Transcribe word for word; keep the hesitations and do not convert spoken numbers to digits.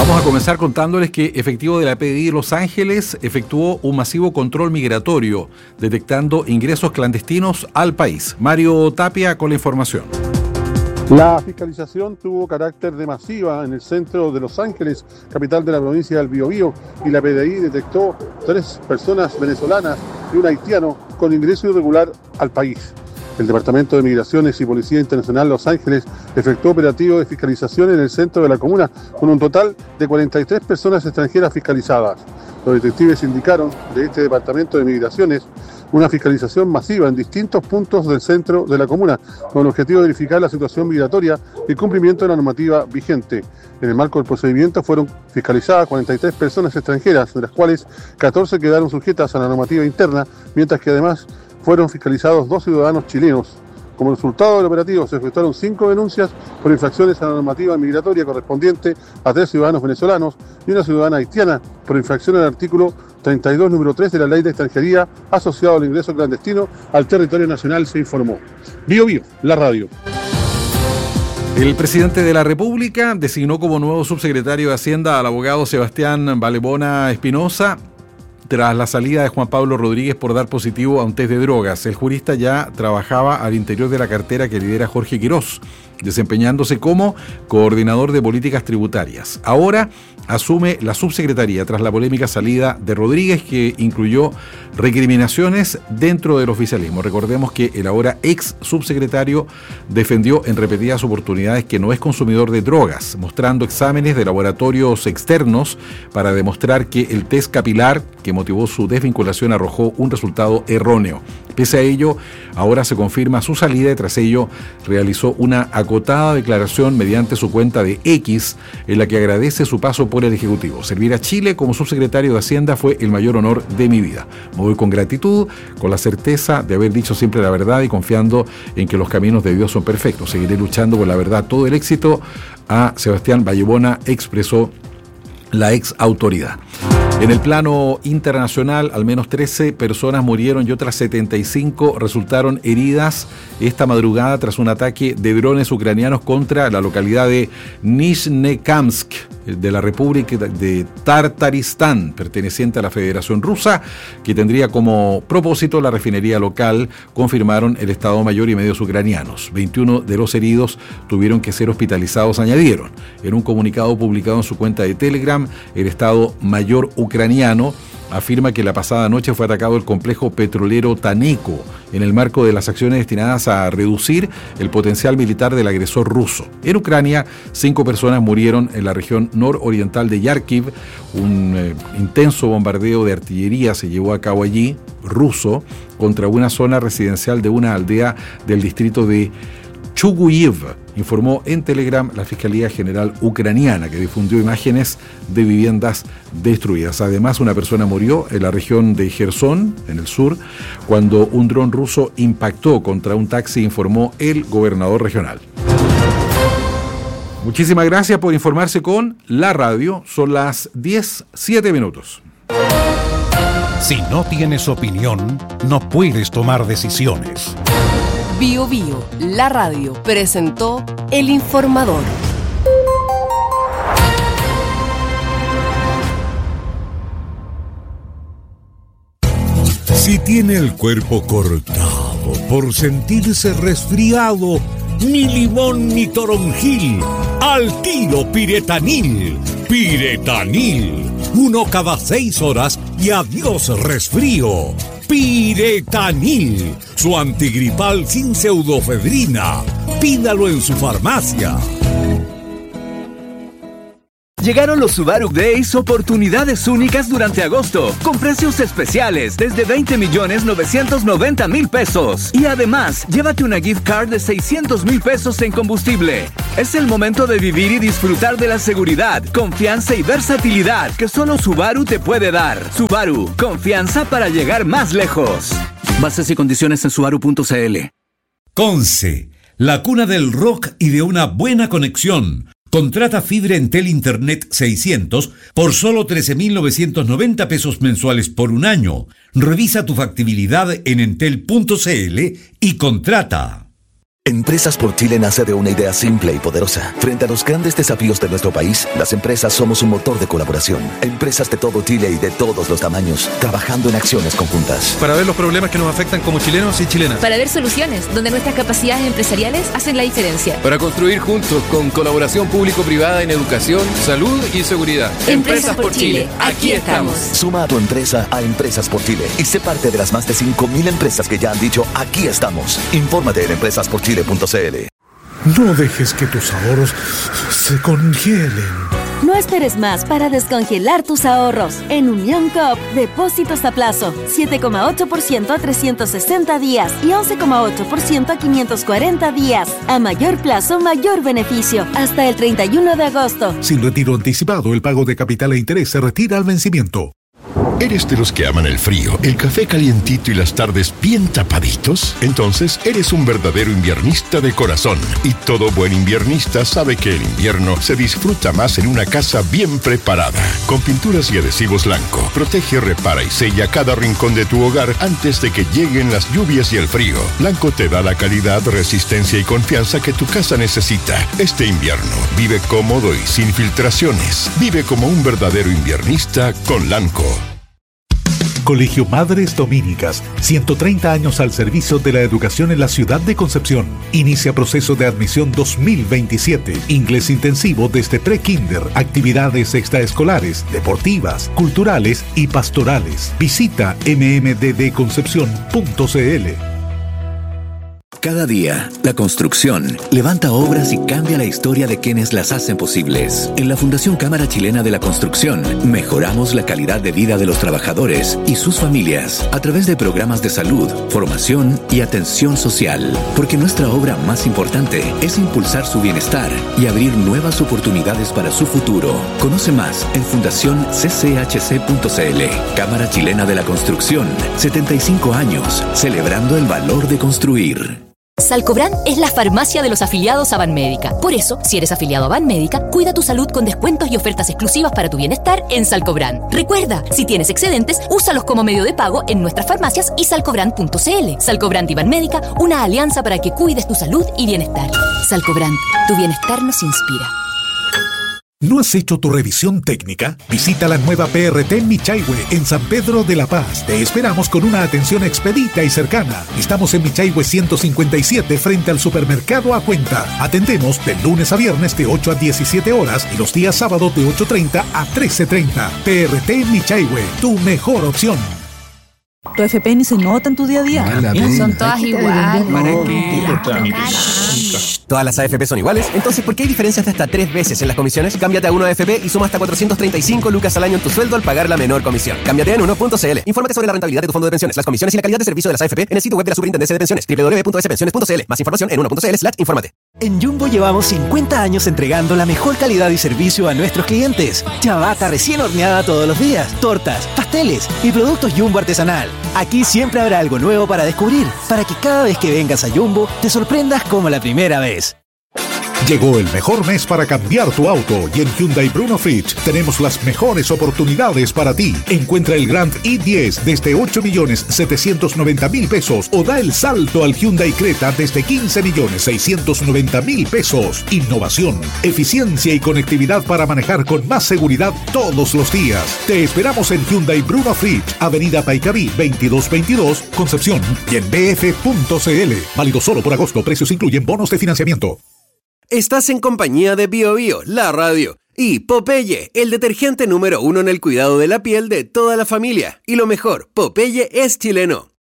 Vamos a comenzar contándoles que efectivo de la P D I de Los Ángeles efectuó un masivo control migratorio, detectando ingresos clandestinos al país. Mario Tapia con la información. La fiscalización tuvo carácter de masiva en el centro de Los Ángeles, capital de la provincia del Biobío, y la P D I detectó tres personas venezolanas y un haitiano con ingreso irregular al país. El Departamento de Migraciones y Policía Internacional Los Ángeles efectuó operativo de fiscalización en el centro de la comuna con un total de cuarenta y tres personas extranjeras fiscalizadas. Los detectives indicaron de este Departamento de Migraciones una fiscalización masiva en distintos puntos del centro de la comuna con el objetivo de verificar la situación migratoria y el cumplimiento de la normativa vigente. En el marco del procedimiento fueron fiscalizadas cuarenta y tres personas extranjeras, de las cuales catorce quedaron sujetas a la normativa interna, mientras que además fueron fiscalizados dos ciudadanos chilenos. Como resultado del operativo se efectuaron cinco denuncias por infracciones a la normativa migratoria correspondiente a tres ciudadanos venezolanos y una ciudadana haitiana por infracción al artículo treinta y dos, número tres de la Ley de Extranjería asociado al ingreso clandestino al territorio nacional, se informó. Bio Bio, la radio. El presidente de la República designó como nuevo subsecretario de Hacienda al abogado Sebastián Valebona Espinosa, tras la salida de Juan Pablo Rodríguez por dar positivo a un test de drogas. El jurista ya trabajaba al interior de la cartera que lidera Jorge Quirós, desempeñándose como coordinador de políticas tributarias. Ahora asume la subsecretaría tras la polémica salida de Rodríguez, que incluyó recriminaciones dentro del oficialismo. Recordemos que el ahora ex subsecretario defendió en repetidas oportunidades que no es consumidor de drogas, mostrando exámenes de laboratorios externos para demostrar que el test capilar que motivó su desvinculación arrojó un resultado erróneo. Pese a ello, ahora se confirma su salida y tras ello realizó una acotada declaración mediante su cuenta de X en la que agradece su paso por el Ejecutivo. Servir a Chile como subsecretario de Hacienda fue el mayor honor de mi vida. Me voy con gratitud, con la certeza de haber dicho siempre la verdad y confiando en que los caminos de Dios son perfectos. Seguiré luchando por la verdad, todo el éxito. A Sebastián Valebona expresó la ex autoridad. En el plano internacional, al menos trece personas murieron y otras setenta y cinco resultaron heridas esta madrugada tras un ataque de drones ucranianos contra la localidad de Nizhnekamsk, de la República de Tartaristán, perteneciente a la Federación Rusa, que tendría como propósito la refinería local, confirmaron el Estado Mayor y medios ucranianos. veintiuno de los heridos tuvieron que ser hospitalizados, añadieron. En un comunicado publicado en su cuenta de Telegram, el Estado Mayor ucraniano afirma que la pasada noche fue atacado el complejo petrolero Taneco en el marco de las acciones destinadas a reducir el potencial militar del agresor ruso. En Ucrania, cinco personas murieron en la región nororiental de Yarkiv. Un eh, intenso bombardeo de artillería se llevó a cabo allí, ruso, contra una zona residencial de una aldea del distrito de Chuguyev, informó en Telegram la Fiscalía General ucraniana, que difundió imágenes de viviendas destruidas. Además, una persona murió en la región de Jersón, en el sur, cuando un dron ruso impactó contra un taxi, informó el gobernador regional. Muchísimas gracias por informarse con la radio. Son las diez, siete minutos. Si no tienes opinión, no puedes tomar decisiones. Bio Bio, la radio, presentó El Informador. Si tiene el cuerpo cortado por sentirse resfriado, ni limón ni toronjil, al tiro Piretanil. Piretanil, uno cada seis horas y adiós resfrío. Piretanil, su antigripal sin pseudofedrina. Pídalo en su farmacia. Llegaron los Subaru Days, oportunidades únicas durante agosto, con precios especiales desde veinte millones novecientos noventa mil pesos. Y además, llévate una gift card de seiscientos mil pesos en combustible. Es el momento de vivir y disfrutar de la seguridad, confianza y versatilidad que solo Subaru te puede dar. Subaru, confianza para llegar más lejos. Bases y condiciones en subaru punto c l. Conce, la cuna del rock y de una buena conexión. Contrata fibra Entel Internet seiscientos por solo trece mil novecientos noventa pesos mensuales por un año. Revisa tu factibilidad en entel punto c l y contrata. Empresas por Chile nace de una idea simple y poderosa. Frente a los grandes desafíos de nuestro país, las empresas somos un motor de colaboración. Empresas de todo Chile y de todos los tamaños, trabajando en acciones conjuntas. Para ver los problemas que nos afectan como chilenos y chilenas. Para ver soluciones donde nuestras capacidades empresariales hacen la diferencia. Para construir juntos con colaboración público-privada en educación, salud y seguridad. Empresas, Empresas por Chile, Chile. Aquí estamos. Suma a tu empresa a Empresas por Chile y sé parte de las más de cinco mil empresas que ya han dicho aquí estamos. Infórmate en empresas por chile punto c l. No dejes que tus ahorros se congelen. No esperes más para descongelar tus ahorros. En Unión Coop, depósitos a plazo, siete coma ocho por ciento a trescientos sesenta días y once coma ocho por ciento a quinientos cuarenta días. A mayor plazo, mayor beneficio. Hasta el treinta y uno de agosto. Sin retiro anticipado, el pago de capital e interés se retira al vencimiento. ¿Eres de los que aman el frío, el café calientito y las tardes bien tapaditos? Entonces eres un verdadero inviernista de corazón. Y todo buen inviernista sabe que el invierno se disfruta más en una casa bien preparada. Con pinturas y adhesivos Lanco, protege, repara y sella cada rincón de tu hogar antes de que lleguen las lluvias y el frío. Lanco te da la calidad, resistencia y confianza que tu casa necesita. Este invierno, vive cómodo y sin filtraciones. Vive como un verdadero inviernista con Lanco. Colegio Madres Dominicas, ciento treinta años al servicio de la educación en la ciudad de Concepción. Inicia proceso de admisión dos mil veintisiete. Inglés intensivo desde pre-kinder, actividades extraescolares, deportivas, culturales y pastorales. Visita m m d d concepción punto c l. Cada día, la construcción levanta obras y cambia la historia de quienes las hacen posibles. En la Fundación Cámara Chilena de la Construcción, mejoramos la calidad de vida de los trabajadores y sus familias a través de programas de salud, formación y atención social. Porque nuestra obra más importante es impulsar su bienestar y abrir nuevas oportunidades para su futuro. Conoce más en fundación c c h c punto c l. Cámara Chilena de la Construcción, setenta y cinco años, celebrando el valor de construir. Salcobran es la farmacia de los afiliados a Banmédica. Por eso, si eres afiliado a Banmédica, cuida tu salud con descuentos y ofertas exclusivas para tu bienestar en Salcobran. Recuerda, si tienes excedentes, úsalos como medio de pago en nuestras farmacias y salcobran punto c l. Salcobran y Banmédica, una alianza para que cuides tu salud y bienestar. Salcobran, tu bienestar nos inspira. ¿No has hecho tu revisión técnica? Visita la nueva P R T Michaihue en San Pedro de la Paz. Te esperamos con una atención expedita y cercana. Estamos en Michaihue ciento cincuenta y siete frente al supermercado A Cuenta. Atendemos de lunes a viernes de ocho a diecisiete horas y los días sábados de ocho treinta a trece treinta. P R T Michaihue, tu mejor opción. Tu F P ni se nota en tu día a día. Son todas iguales. ¿Para qué? ¿Todas las A F P son iguales? Entonces, ¿por qué hay diferencias de hasta tres veces en las comisiones? Cámbiate a uno A F P y suma hasta cuatrocientos treinta y cinco lucas al año en tu sueldo al pagar la menor comisión. Cámbiate en uno punto c l. Infórmate sobre la rentabilidad de tu fondo de pensiones, las comisiones y la calidad de servicio de las A F P en el sitio web de la Superintendencia de Pensiones, doble u doble u doble u punto s pensiones punto c l. Más información en uno punto c l slash infórmate. En Jumbo llevamos cincuenta años entregando la mejor calidad y servicio a nuestros clientes. Ciabatta recién horneada todos los días, tortas, pasteles y productos Jumbo artesanal. Aquí siempre habrá algo nuevo para descubrir, para que cada vez que vengas a Jumbo te sorprendas como la primera vez. Llegó el mejor mes para cambiar tu auto y en Hyundai Bruno Fritsch tenemos las mejores oportunidades para ti. Encuentra el Grand i diez desde ocho millones setecientos noventa mil pesos o da el salto al Hyundai Creta desde quince millones seiscientos noventa mil pesos. Innovación, eficiencia y conectividad para manejar con más seguridad todos los días. Te esperamos en Hyundai Bruno Fritsch, Avenida Paicaví veintidós veintidós, Concepción y en b f punto c l. Válido solo por agosto. Precios incluyen bonos de financiamiento. Estás en compañía de Bio Bio, la radio, y Popeye, el detergente número uno en el cuidado de la piel de toda la familia. Y lo mejor, Popeye es chileno.